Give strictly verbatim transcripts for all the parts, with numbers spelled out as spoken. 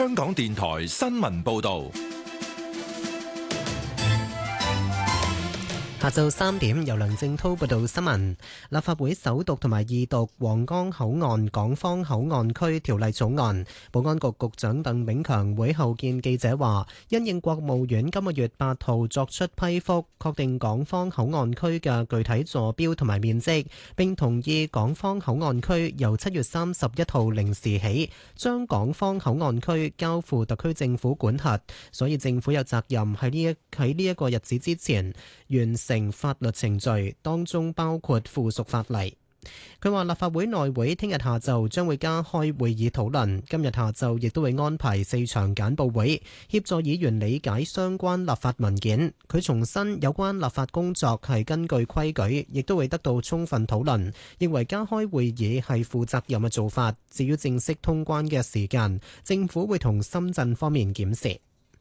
香港電台新聞報道。 下晝三點，由梁正濤報道新聞。立法會首讀同埋二讀皇崗口岸港方口岸區條例草案。保安局局長鄧炳強會後見記者話，因應國務院今個月八號作出批覆，確定港方口岸區嘅具體坐標同埋面積，並同意港方口岸區由七月三十一號零時起，將港方口岸區交付特區政府管轄，所以政府有責任喺呢一喺呢一個日子之前完成法律程序，當中包括附屬法例。佢話立法會內會聽日下晝將會加開會議討論，今日下晝亦都會安排四場簡報會，協助議員理解相關立法文件。佢重申有關立法工作係根據規矩，亦都會得到充分討論，認為加開會議係負責任嘅做法。至於正式通關嘅時間，政府會同深圳方面檢視。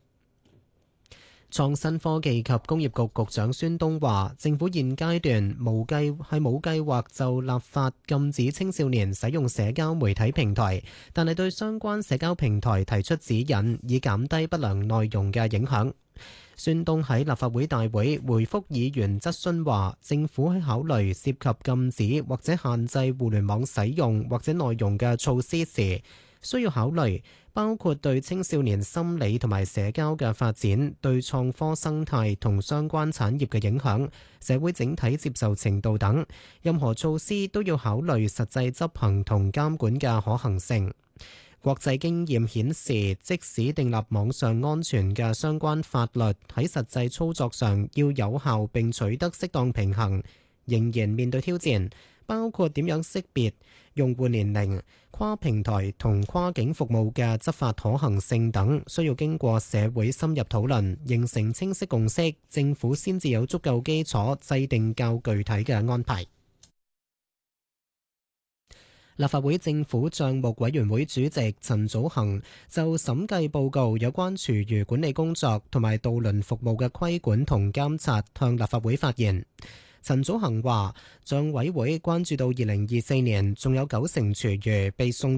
創新科技及工業局局長孫東話，政府現階段無計係冇計劃就立法禁止青少年使用社交媒體平台，但係對相關社交平台提出指引，以減低不良內容嘅影響。孫東喺立法會大會回覆議員質詢話，政府喺考慮涉及禁止或者限制互聯網使用或者內容嘅措施時，需要考慮包括對青少年心理同埋社交嘅發展、對創科生態同相關產業嘅影響、社會整體接受程度等。任何措施都要考慮實際執行同監管嘅可行性。國際經驗顯示，即使訂立網上安全嘅相關法律，喺實際操作上要有效並取得適當平衡，仍然面對挑戰，包括點樣識別用戶年齡、跨平台同跨境服務嘅執法可行性等，需要經過社會深入討論，形成清晰共識，政府先至有足夠基礎制定較具體嘅安排。立法會政府帳目委員會主席陳祖恒就審計報告有關廚餘管理工作同埋渡輪服務嘅規管同監察，向立法會發言。陳祖恒話，帳委會關注到二零二四年仲有九成廚餘被送